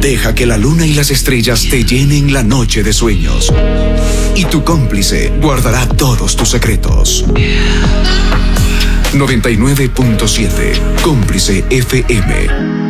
Deja que la luna y las estrellas te llenen la noche de sueños. Y tu cómplice guardará todos tus secretos. 99.7 Cómplice FM.